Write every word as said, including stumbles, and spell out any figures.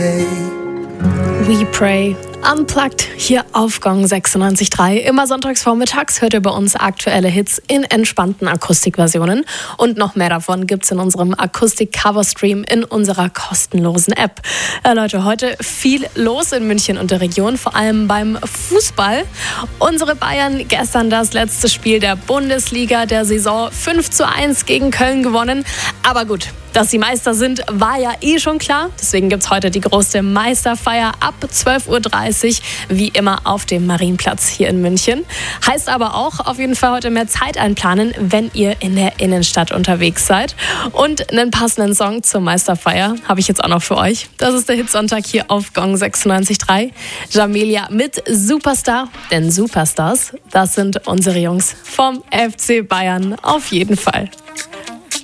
We Pray Unplugged hier auf Gong sechsundneunzig Komma drei. Immer sonntags vormittags hört ihr bei uns aktuelle Hits in entspannten Akustikversionen. Und noch mehr davon gibt's in unserem Akustik-Cover-Stream in unserer kostenlosen App. Äh, Leute, heute viel los in München und der Region, vor allem beim Fußball. Unsere Bayern gestern das letzte Spiel der Bundesliga der Saison fünf zu eins gegen Köln gewonnen. Aber gut, dass sie Meister sind, war ja eh schon klar. Deswegen gibt's heute die große Meisterfeier ab zwölf Uhr dreißig, wie immer auf dem Marienplatz hier in München. Heißt aber auch auf jeden Fall heute mehr Zeit einplanen, wenn ihr in der Innenstadt unterwegs seid. Und einen passenden Song zur Meisterfeier habe ich jetzt auch noch für euch. Das ist der Hitsonntag hier auf Gong sechsundneunzig Komma drei. Jamelia mit Superstar, denn Superstars, das sind unsere Jungs vom F C Bayern auf jeden Fall.